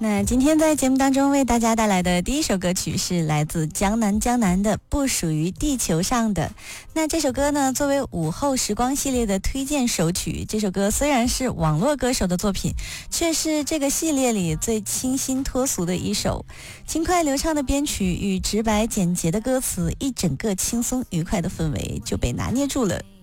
那今天在节目当中为大家带来的第一首歌曲是来自江南的不属于地球上的。那这首歌呢，作为午后时光系列的推荐首曲，这首歌虽然是网络歌手的作品，却是这个系列里最清新脱俗的一首。轻快流畅的编曲与直白简洁的歌词，一整个轻松愉快的氛围就被拿捏住了。